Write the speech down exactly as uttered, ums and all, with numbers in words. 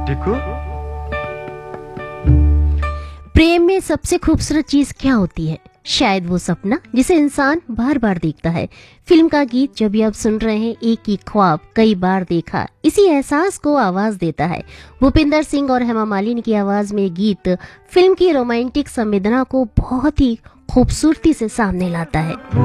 टिकू, प्रेम में सबसे खूबसूरत चीज क्या होती है? शायद वो सपना जिसे इंसान बार बार देखता है। फिल्म का गीत जो भी आप सुन रहे हैं, एक ही ख्वाब कई बार देखा, इसी एहसास को आवाज देता है। भूपिंदर सिंह और हेमा मालिनी की आवाज में गीत फिल्म की रोमांटिक संवेदना को बहुत ही खूबसूरती से सामने लाता है।